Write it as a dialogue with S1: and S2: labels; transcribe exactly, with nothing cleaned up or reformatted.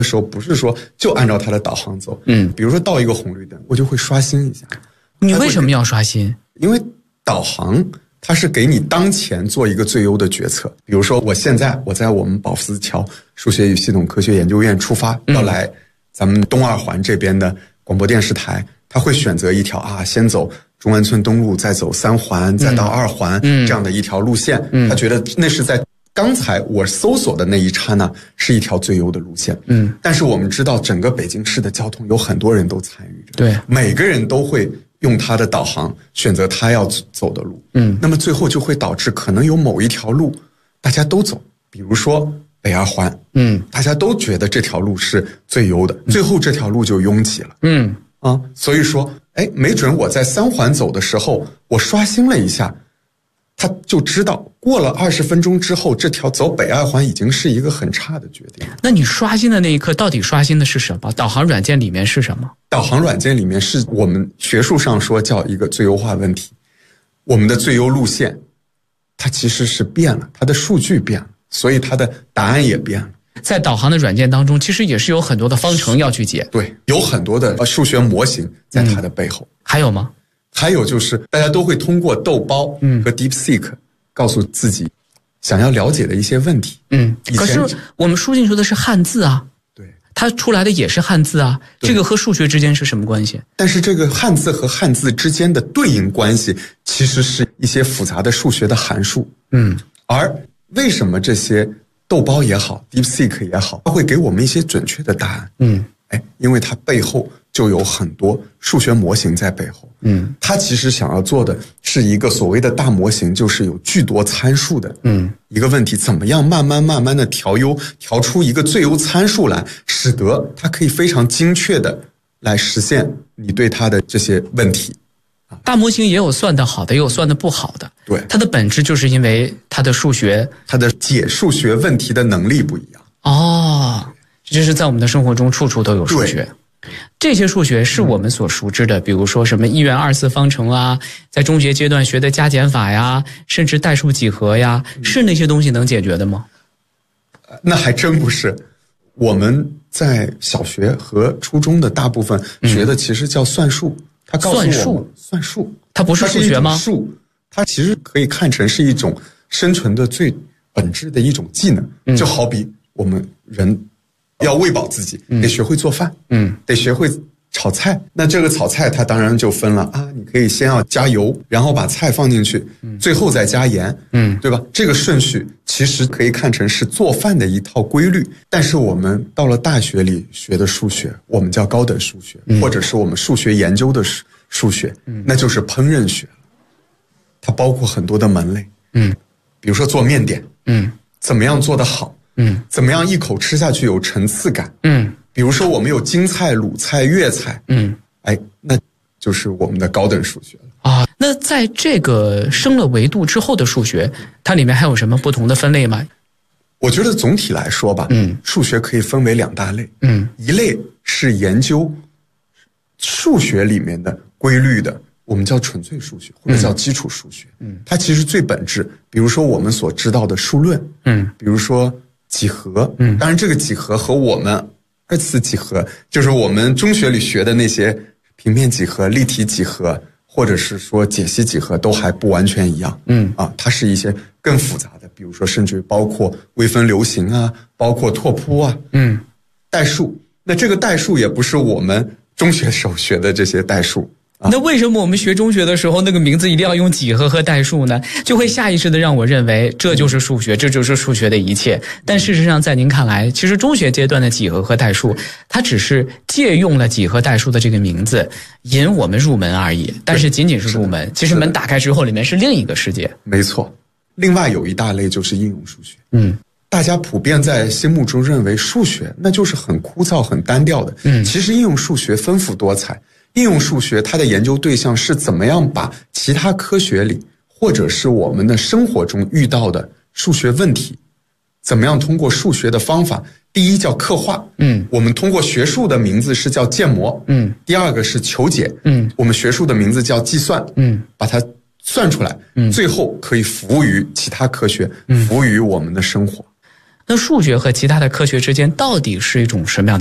S1: 的时候不是说就按照它的导航走，
S2: 嗯，
S1: 比如说到一个红绿灯，我就会刷新一下。
S2: 你为什么要刷新？
S1: 因为导航它是给你当前做一个最优的决策。比如说我现在我在我们宝福桥数学与系统科学研究院出发，嗯、要来咱们东二环这边的广播电视台，他会选择一条啊，先走中关村东路，再走三环，再到二环、嗯、这样的一条路线。嗯，他觉得那是在刚才我搜索的那一刹那是一条最优的路线。嗯，但是我们知道整个北京市的交通有很多人都参与着，
S2: 对，
S1: 每个人都会用他的导航选择他要走的路。嗯，那么最后就会导致可能有某一条路大家都走，比如说北二环，嗯，大家都觉得这条路是最优的，最后这条路就拥挤了。嗯，啊，所以说，哎，没准我在三环走的时候，我刷新了一下，他就知道过了二十分钟之后，这条走北二环已经是一个很差的决定。
S2: 那你刷新的那一刻，到底刷新的是什么？导航软件里面是什么？
S1: 导航软件里面是我们学术上说叫一个最优化问题。我们的最优路线，它其实是变了，它的数据变了，所以它的答案也变了。
S2: 在导航的软件当中，其实也是有很多的方程要去解。
S1: 对，有很多的数学模型在它的背后。嗯、
S2: 还有吗？
S1: 还有就是大家都会通过豆包和 DeepSeek 告诉自己想要了解的一些问题。嗯，
S2: 可是我们输进去的是汉字啊。
S1: 对，
S2: 它出来的也是汉字啊。这个和数学之间是什么关系？
S1: 但是这个汉字和汉字之间的对应关系，其实是一些复杂的数学的函数。嗯，而为什么这些豆包也好 ，DeepSeek 也好，它会给我们一些准确的答案？嗯，哎，因为它背后就有很多数学模型在背后。嗯，它其实想要做的是一个所谓的大模型，就是有巨多参数的。嗯，一个问题，怎么样慢慢慢慢的调优，调出一个最优参数来，使得它可以非常精确的来实现你对它的这些问题。
S2: 大模型也有算得好的，也有算得不好的。
S1: 对，
S2: 它的本质就是因为它的数学，
S1: 它的解数学问题的能力不一样。
S2: 哦，这就是在我们的生活中处处都有数学。这些数学是我们所熟知的，比如说什么一元二次方程啊，在中学阶段学的加减法呀，甚至代数几何呀，是那些东西能解决的吗？
S1: 那还真不是。我们在小学和初中的大部分学的其实叫算术。嗯，它告诉我们
S2: 算术，
S1: 算术，
S2: 它不是数学吗？
S1: 数，它其实可以看成是一种生存的最本质的一种技能。嗯，就好比我们人要喂饱自己，嗯，得学会做饭，嗯，得学会炒菜。那这个炒菜它当然就分了啊，你可以先要加油，然后把菜放进去，嗯，最后再加盐，嗯，对吧？这个顺序其实可以看成是做饭的一套规律。但是我们到了大学里学的数学，我们叫高等数学，嗯，或者是我们数学研究的数学，嗯，那就是烹饪学。它包括很多的门类，嗯，比如说做面点，嗯，怎么样做得好，嗯，怎么样一口吃下去有层次感，嗯，比如说我们有京菜、鲁菜、粤菜，嗯，哎，那就是我们的高等数学了
S2: 啊。那在这个升了维度之后的数学，它里面还有什么不同的分类吗？
S1: 我觉得总体来说吧，嗯，数学可以分为两大类，嗯，一类是研究数学里面的规律的，我们叫纯粹数学或者叫基础数学，嗯，它其实最本质，比如说我们所知道的数论，嗯，比如说几何，嗯，当然这个几何和我们二次几何，就是我们中学里学的那些平面几何、立体几何，或者是说解析几何都还不完全一样，嗯，啊，它是一些更复杂的，比如说甚至于包括微分流行啊，包括拓扑啊，嗯，代数，那这个代数也不是我们中学时候学的这些代数。
S2: 那为什么我们学中学的时候那个名字一定要用几何和代数呢？就会下意识的让我认为这就是数学，这就是数学的一切。但事实上在您看来，其实中学阶段的几何和代数，它只是借用了几何代数的这个名字引我们入门而已，但是仅仅是入门，其实门打开之后里面是另一个世界。
S1: 没错。另外有一大类就是应用数学，嗯，大家普遍在心目中认为数学那就是很枯燥很单调的，嗯，其实应用数学丰富多彩。应用数学它的研究对象是怎么样把其他科学里或者是我们的生活中遇到的数学问题，怎么样通过数学的方法，第一叫刻画，嗯，我们通过学术的名字是叫建模，嗯，第二个是求解，嗯，我们学术的名字叫计算，嗯，把它算出来，嗯，最后可以服务于其他科学，服务于我们的生活。
S2: 那数学和其他的科学之间到底是一种什么样的